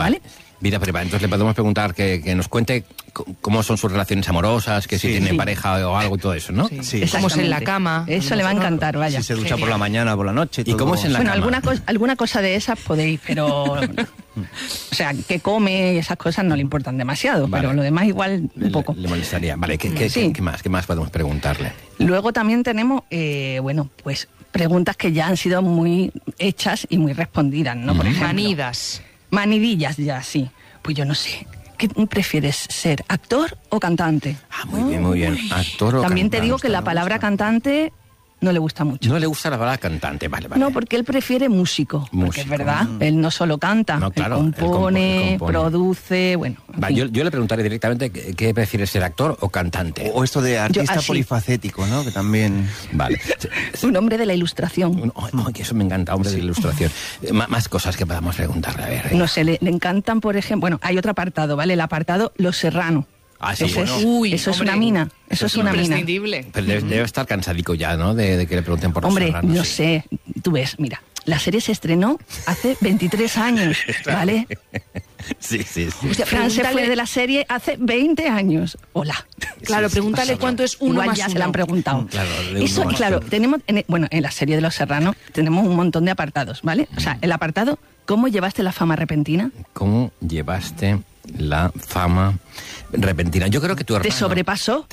¿vale? Vida privada. Entonces le podemos preguntar que nos cuente cómo son sus relaciones amorosas, que si tiene pareja o algo y todo eso, ¿no? Sí. Cómo es en la cama. Eso le va a encantar, vaya. Si se ducha por la mañana o por la noche. ¿Y cómo es en la cama? Bueno, alguna cosa de esas podéis, pero... o sea, que come y esas cosas no le importan demasiado, pero lo demás igual un poco. Le molestaría. Vale, ¿qué más podemos preguntarle? Luego también tenemos, pues preguntas que ya han sido muy hechas y muy respondidas, ¿no? Por ejemplo, manidillas ya, sí. Pues yo no sé. ¿Qué prefieres ser, actor o cantante? Muy bien. Actor o también cantante. Te digo que la palabra cantante no le gusta mucho. No le gusta la palabra cantante, vale. No, porque él prefiere músico. Porque es verdad, él no solo canta, claro, él compone, produce, bueno. Yo le preguntaré directamente qué prefiere ser, actor o cantante. O esto de artista polifacético, ¿no? Que también... Vale. Un hombre de la ilustración. Que eso me encanta, hombre de la ilustración. Más cosas que podamos preguntarle, a ver. No sé, le encantan, por ejemplo... Bueno, hay otro apartado, ¿vale? El apartado Los Serrano. Sí, eso es una mina. Eso es una mina. Pero debe estar cansadico ya, ¿no? De que le pregunten por Los Serranos. No sé. Tú ves, mira, la serie se estrenó hace 23 años, ¿vale? Sí. O sea, Fran se fue de la serie hace 20 años. Hola. Claro, pregúntale cuánto es 1 Igual más ya 1. se la han preguntado. Claro, tenemos... en la serie de Los Serranos tenemos un montón de apartados, ¿vale? O sea, el apartado ¿cómo llevaste la fama repentina? ¿Cómo llevaste la fama repentina? Yo creo que tu hermano... ¿Te sobrepasó?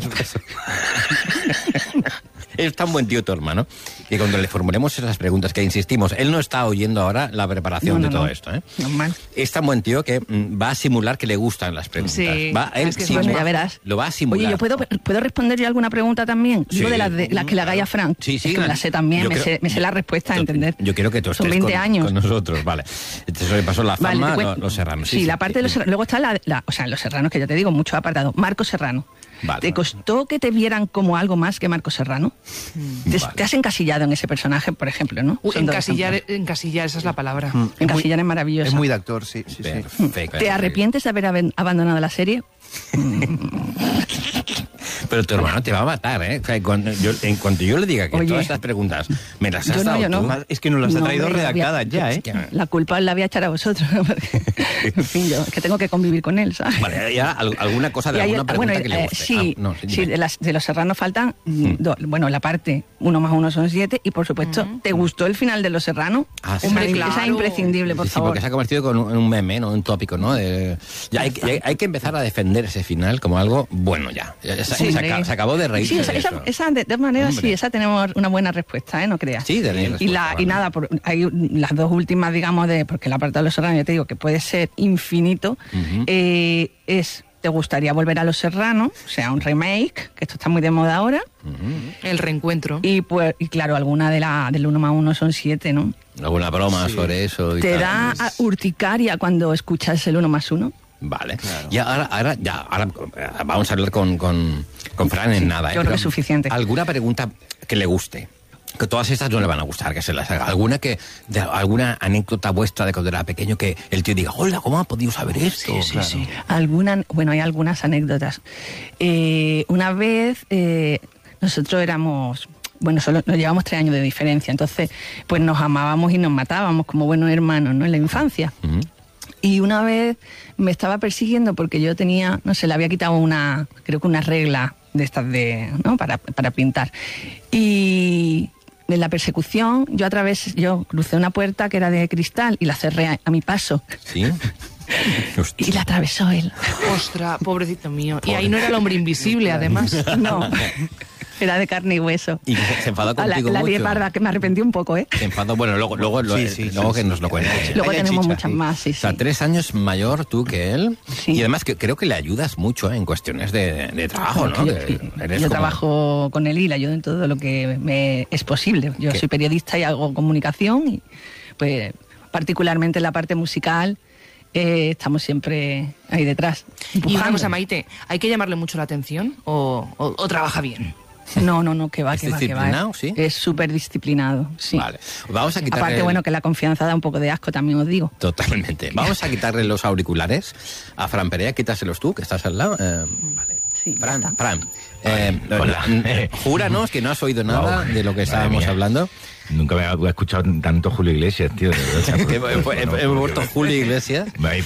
Es tan buen tío tu hermano que cuando le formulemos esas preguntas, que insistimos, él no está oyendo ahora la preparación de todo esto, ¿eh? Normal. Es tan buen tío que va a simular que le gustan las preguntas. Sí, ya verás. Lo va a simular. Oye, ¿yo puedo responder yo alguna pregunta también? Sí. Digo de las que le hagáis a Frank. Sí. Es que me la sé también, me sé la respuesta, ¿entender? Yo quiero que tú estés 20 años. con nosotros, vale. Entonces pasó la fama, Los Serranos. Sí, la parte de Los Serranos. Luego está Los Serranos, que ya te digo, mucho apartado. Marco Serrano. Vale, ¿Te costó que te vieran como algo más que Marco Serrano? ¿Te has encasillado en ese personaje, por ejemplo, no? Encasillar, esa es la palabra. Encasillar es maravilloso. Es muy de actor, sí. Perfecto. ¿Te arrepientes de haber abandonado la serie? Pero tu hermano te va a matar, ¿eh? O sea, en cuanto yo le diga que todas estas preguntas me las has dado tú... Es que nos las ha traído redactadas ya, ¿eh? La culpa la voy a echar a vosotros. En fin, yo es que tengo que convivir con él, ¿sabes? Vale, ya alguna cosa de alguna pregunta que le guste. Sí, de Los Serranos faltan... la parte 1 más 1 son 7 y, por supuesto, ¿te gustó el final de Los Serranos? Hombre, claro. Esa es imprescindible, por favor. Porque se ha convertido en un meme, ¿no? Un tópico, ¿no? Ya hay que empezar a defender ese final como algo bueno ya. Se acabó de reír. Sí, esa de todas maneras, sí, esa tenemos una buena respuesta, ¿eh? No creas. Sí, tenéis respuesta. Y nada, hay las dos últimas, digamos, porque el apartado de Los Serranos, ya te digo, que puede ser infinito, ¿te gustaría volver a Los Serranos? O sea, un remake, que esto está muy de moda ahora. El reencuentro. Y claro, alguna del 1 más 1 son 7, ¿no? ¿Alguna broma sobre eso? ¿Te da urticaria cuando escuchas el 1 más 1? Vale. Claro. Y ahora vamos a hablar con Fran en nada. Yo creo que es suficiente. ¿Alguna pregunta que le guste? Que todas estas no le van a gustar, que se las haga. ¿Alguna anécdota vuestra de cuando era pequeño que el tío diga, hola, ¿cómo ha podido saber esto? Sí. Hay algunas anécdotas. Una vez nosotros éramos... solo nos llevamos 3 años de diferencia, entonces pues nos amábamos y nos matábamos como buenos hermanos, ¿no? En la infancia. Y una vez me estaba persiguiendo porque yo tenía, le había quitado creo que una regla de estas ¿no? para pintar. Y en la persecución yo crucé una puerta que era de cristal y la cerré a mi paso. ¿Sí? Y la atravesó él. Ostras, pobrecito mío. Y ahí no era el hombre invisible, además. No. Era de carne y hueso. Y se enfadó contigo la mucho. lié parda, que me arrepentí un poco, ¿eh? Se enfadó, luego que nos lo cuente. Luego tenemos muchas más, sí. O sea, 3 años mayor tú que él. Sí. Y además que creo que le ayudas mucho en cuestiones de trabajo, ¿no? Yo trabajo con él y le ayudo en todo lo que me es posible. Yo soy periodista y hago comunicación y pues particularmente en la parte musical estamos siempre ahí detrás. Y una cosa, Maite, ¿hay que llamarle mucho la atención o trabaja bien? No, que va. ¿Disciplinado, sí? Es súper disciplinado, sí. Vale. Vamos a quitarle... Aparte, que la confianza da un poco de asco, también os digo. Totalmente. Vamos a quitarle los auriculares a Fran Perea, quítaselos tú, que estás al lado. Vale. Sí, Fran, júranos que no has oído nada de lo que estábamos hablando. Nunca me había escuchado tanto Julio Iglesias, tío. Hemos vuelto Julio Iglesias.